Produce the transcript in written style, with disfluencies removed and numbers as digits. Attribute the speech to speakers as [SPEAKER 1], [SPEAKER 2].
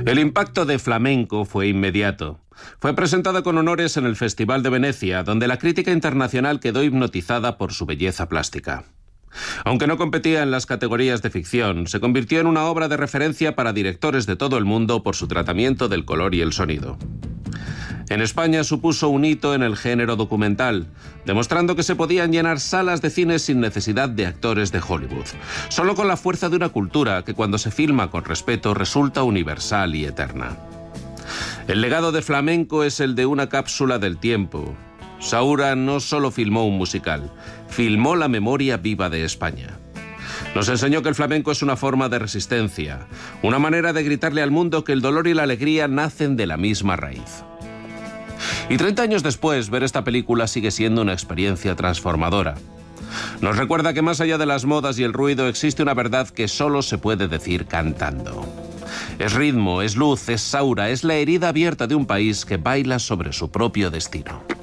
[SPEAKER 1] El impacto de Flamenco fue inmediato. Fue presentada con honores en el Festival de Venecia, donde la crítica internacional quedó hipnotizada por su belleza plástica. Aunque no competía en las categorías de ficción, se convirtió en una obra de referencia para directores de todo el mundo por su tratamiento del color y el sonido. En España supuso un hito en el género documental, demostrando que se podían llenar salas de cine sin necesidad de actores de Hollywood, solo con la fuerza de una cultura que cuando se filma con respeto resulta universal y eterna. El legado de Flamenco es el de una cápsula del tiempo. Saura no solo filmó un musical, filmó la memoria viva de España. Nos enseñó que el flamenco es una forma de resistencia, una manera de gritarle al mundo que el dolor y la alegría nacen de la misma raíz. Y 30 años después, ver esta película sigue siendo una experiencia transformadora. Nos recuerda que más allá de las modas y el ruido existe una verdad que solo se puede decir cantando. Es ritmo, es luz, es Saura, es la herida abierta de un país que baila sobre su propio destino.